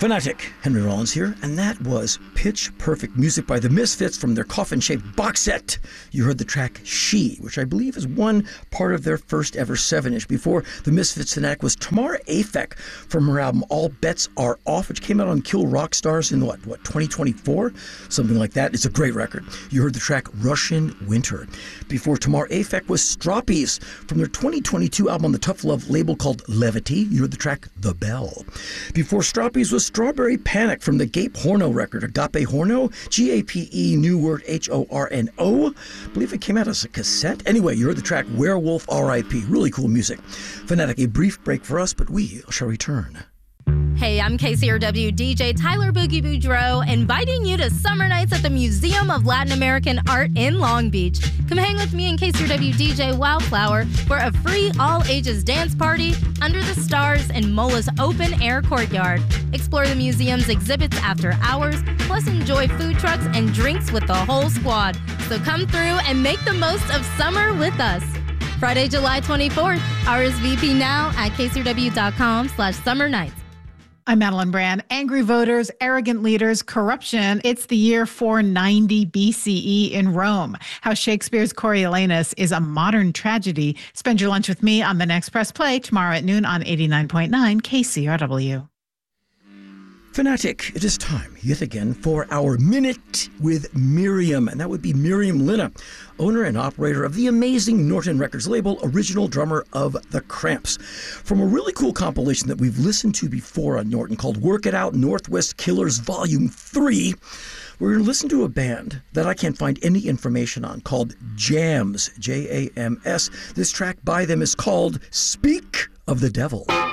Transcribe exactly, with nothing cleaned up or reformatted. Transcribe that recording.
Fanatic, Henry Rollins here, and that was Pitch Perfect music by the Misfits from their coffin-shaped box set. You heard the track She, which I believe is one part of their first ever seven-inch. Before the Misfits, Fanatic was Tamar Afek from her album All Bets Are Off, which came out on Kill Rock Stars in what, what, twenty twenty-four? Something like that. It's a great record. You heard the track Russian Winter. Before Tamar Afek was Stroppies from their twenty twenty-two album on the Tough Love label called Levity. You heard the track The Bell. Before Stroppies was Strawberry Panic from the Gape Horno record, Agape Horno, G A P E, new word H O R N O. I believe it came out as a cassette. Anyway, you heard the track Werewolf R I P. Really cool music. Fanatic, a brief break for us, but we shall return. Hey, I'm K C R W D J Tyler Boogie Boudreau, inviting you to Summer Nights at the Museum of Latin American Art in Long Beach. Come hang with me and K C R W D J Wildflower for a free all-ages dance party under the stars in Mola's open-air courtyard. Explore the museum's exhibits after hours, plus enjoy food trucks and drinks with the whole squad. So come through and make the most of summer with us. Friday, July twenty-fourth, R S V P now at k c r w dot com slash summer nights. I'm Madeline Brand. Angry voters, arrogant leaders, corruption. It's the year four ninety B C E in Rome. How Shakespeare's Coriolanus is a modern tragedy. Spend your lunch with me on the next Press Play tomorrow at noon on eighty-nine point nine K C R W. Fanatic, it is time yet again for our Minute with Miriam, and that would be Miriam Linna, owner and operator of the amazing Norton Records label, original drummer of The Cramps. From a really cool compilation that we've listened to before on Norton called Work It Out Northwest Killers Volume three, we're going to listen to a band that I can't find any information on called Jams, J A M S. This track by them is called Speak of the Devil.